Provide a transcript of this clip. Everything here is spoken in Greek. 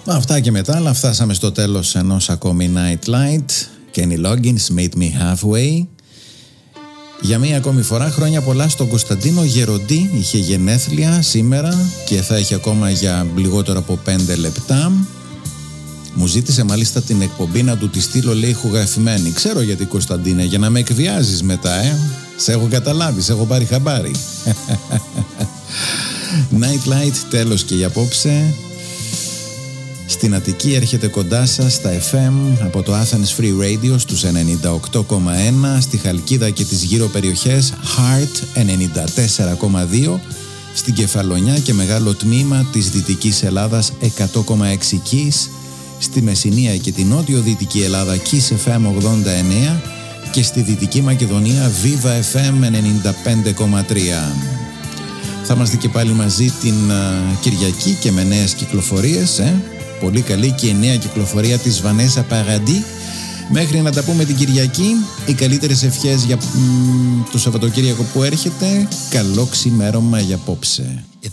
Αυτά και μετά, αλλά φτάσαμε στο τέλος ενός ακόμη Night Light. Kenny Loggins, Meet Me Halfway. Για μία ακόμη φορά, χρόνια πολλά στον Κωνσταντίνο Γεροντή. Είχε γενέθλια σήμερα και θα έχει ακόμα για λιγότερο από 5 λεπτά. Μου ζήτησε μάλιστα την εκπομπή να του τη στείλω, λέει, ηχογραφημένη. Ξέρω γιατί, Κωνσταντίνε, για να με εκβιάζεις μετά, Σε έχω καταλάβει, σε έχω πάρει χαμπάρι. Night Light, τέλος και για απόψε. Στην Αττική έρχεται κοντά σας στα FM από το Athens Free Radio στους 98,1, στη Χαλκίδα και τις γύρω περιοχές Heart 94,2, στην Κεφαλονιά και μεγάλο τμήμα της Δυτικής Ελλάδας 100,6 Kiss, στη Μεσσηνία και την νότιο-δυτική Ελλάδα Kiss FM 89 και στη Δυτική Μακεδονία Viva FM 95,3. Θα είμαστε και πάλι μαζί την Κυριακή και με νέες κυκλοφορίες, Πολύ καλή και η νέα κυκλοφορία της Βανέσα Παραντί. Μέχρι να τα πούμε την Κυριακή, οι καλύτερες ευχές για το Σαββατοκύριακο που έρχεται. Καλό ξημέρωμα για απόψε.